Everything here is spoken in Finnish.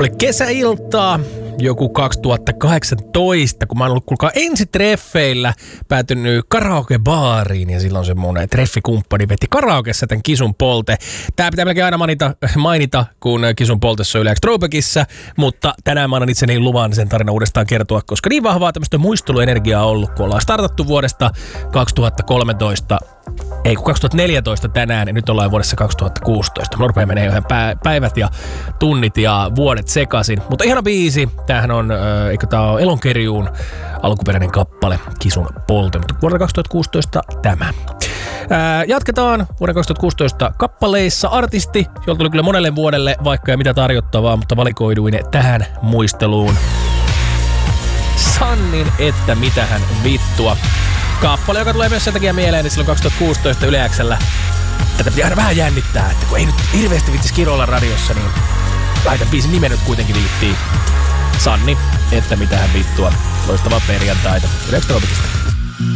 Oli kesäiltaa, joku 2018, kun mä oon ollut kuulkaa ensitreffeillä päätynyt karaokebaariin ja silloin semmoinen treffikumppani veti karaokessa tämän Kisun Polte. Tää pitää melkein aina mainita, kun Kisun Polte soi yleensä Throwbackissa, mutta tänään mä annan itseni luvan sen tarina uudestaan kertoa, koska niin vahvaa tämmöistä muisteluenergiaa on ollut, kun ollaan startattu vuodesta 2013. Ei, kun 2014 tänään ja nyt ollaan vuodessa 2016. Mulla rupeaa menee ihan päivät ja tunnit ja vuodet sekaisin. Mutta ihana biisi. Tämähän on, eikö tää ole Elonkerjuun alkuperäinen kappale Kisun Polte. Mutta vuodelta 2016 tämä. Jatketaan vuoden 2016 kappaleissa. Artisti, jolta tuli kyllä monelle vuodelle vaikka ja mitä tarjottavaa, mutta valikoiduin tähän muisteluun. Sannin, että mitähän vittua. Kappale, joka tulee myös sen takia mieleen, että silloin 2016 Yle X:llä tätä piti aina vähän jännittää, että kun ei nyt hirveästi viittis kiroilla radiossa, niin laitan biisin nimen nyt kuitenkin viittiin. Sanni, että mitähän vittua. Loistavaa perjantaita. Yle X Tropicista.